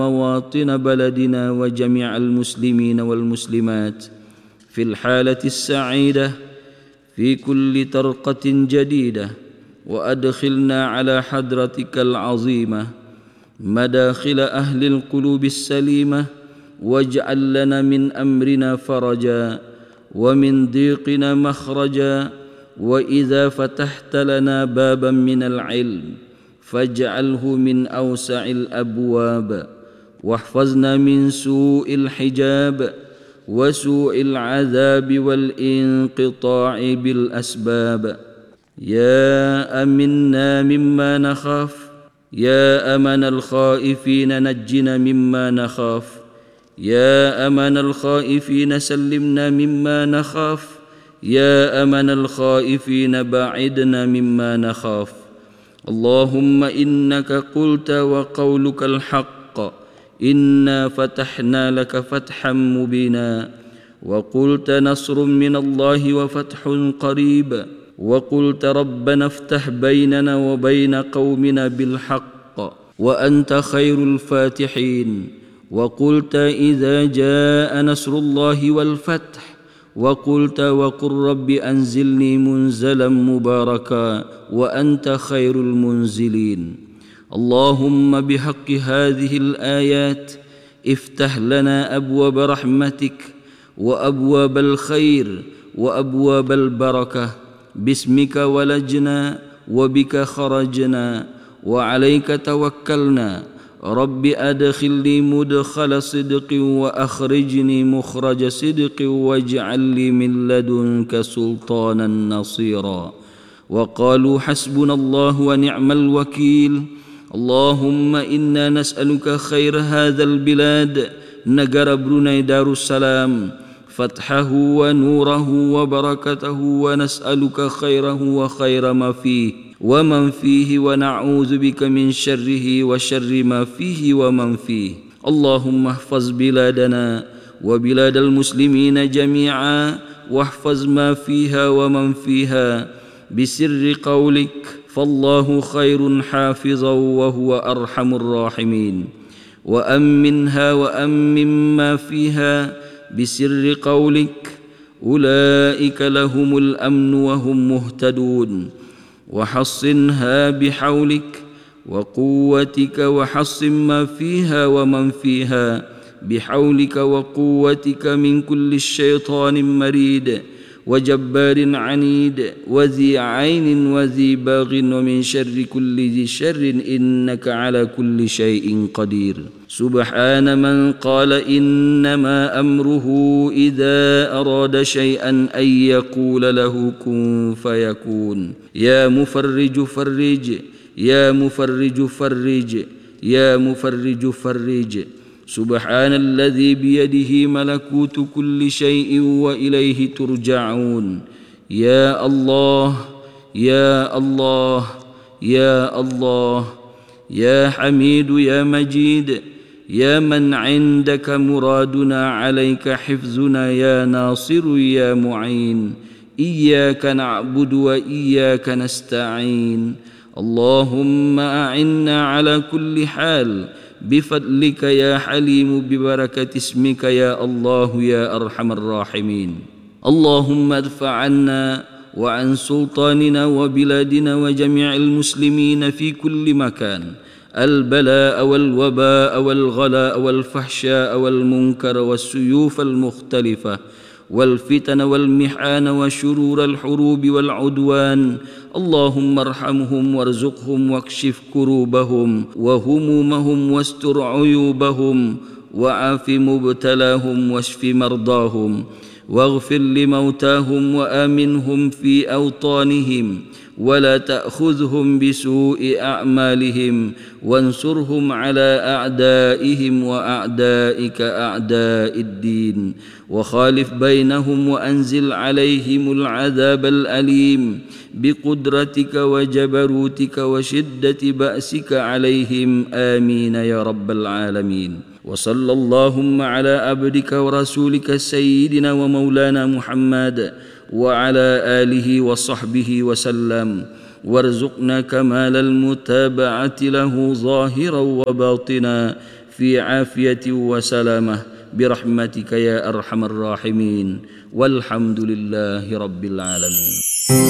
مواطن بلدنا وجميع المسلمين والمسلمات في الحالة السعيدة في كل طرقة جديدة، وأدخلنا على حضرتك العظيمة مداخل أهل القلوب السليمة، واجعل لنا من أمرنا فرجا ومن ضيقنا مخرجا، وإذا فتحت لنا بابا من العلم فاجعله من أوسع الأبواب، واحفظنا من سوء الحجاب وسوء العذاب والانقطاع بالأسباب. يا أمنا مما نخاف، يا أمن الخائفين نجنا مما نخاف، يا أمن الخائفين سلمنا مما نخاف، يا أمن الخائفين بعدنا مما نخاف. اللهم إنك قلت وقولك الحق، إنا فتحنا لك فتحا مبينا، وقلت نصر من الله وفتح قريب، وقلت ربنا افتح بيننا وبين قومنا بالحق وأنت خير الفاتحين، وقلت إذا جاء نصر الله والفتح، وقلت وقل رب أنزلني منزلا مباركا وأنت خير المنزلين. اللهم بحق هذه الآيات افتح لنا أبواب رحمتك وأبواب الخير وأبواب البركة، باسمك ولجنا وبك خرجنا وعليك توكلنا. رب أدخلني مدخل صدق وأخرجني مخرج صدق، واجعل لي من لدنك سلطانا نصيرا. وقالوا حسبنا الله ونعم الوكيل. اللهم إنا نسألك خير هذا البلاد، نجر بروني دار السلام، فتحه ونوره وبركته، ونسألك خيره وخير ما فيه ومن فيه، ونعوذ بك من شره وشر ما فيه ومن فيه. اللهم احفظ بلادنا وبلاد المسلمين جميعا، واحفظ ما فيها ومن فيها بسر قولك، فالله خير حافظا وهو أرحم الراحمين. وأمنها وأمن ما فيها بسر قولك، أولئك لهم الأمن وهم مهتدون. وحصنها بحولك وقوتك، وحصن ما فيها ومن فيها بحولك وقوتك من كل الشيطان مريد وجبار عنيد وذي عين وذي باغ، ومن شر كل ذي شر، إنك على كل شيء قدير. سبحان من قال إنما أمره إذا أراد شيئا أن يقول له كن فيكون. يا مفرج فرج، يا مفرج فرج، يا مفرج فرج. سبحان الذي بيده ملكوت كل شيء وإليه ترجعون. يا الله يا الله يا الله، يا حميد يا مجيد، يا من عندك مرادنا، عليك حفظنا، يا ناصر يا معين. إياك نعبد وإياك نستعين. اللهم أعنا على كل حال بفضلك يا حليم، ببركة اسمك يا الله يا أرحم الراحمين. اللهم ادفع عنا وعن سلطاننا وبلادنا وجميع المسلمين في كل مكان البلاء والوباء والغلاء والفحشاء والمنكر والسيوف المختلفة والفتن والمحان وشرور الحروب والعدوان. اللهم ارحمهم وارزقهم واكشف كروبهم وهمومهم واستر عيوبهم وعاف مبتلاهم واشف مرضاهم واغفر لموتاهم وآمنهم في أوطانهم، ولا تأخذهم بسوء أعمالهم، وانصرهم على أعدائهم وأعدائك أعداء الدين، وخالف بينهم وأنزل عليهم العذاب الأليم بقدرتك وجبروتك وشدة بأسك عليهم، آمين يا رب العالمين. وصلى اللهم على عبدك ورسولك سيدنا ومولانا محمد وعلى آله وصحبه وسلم، وارزقنا كمال المتابعة له ظاهرا وباطنا في عافية وسلامة برحمتك يا أرحم الراحمين، والحمد لله رب العالمين.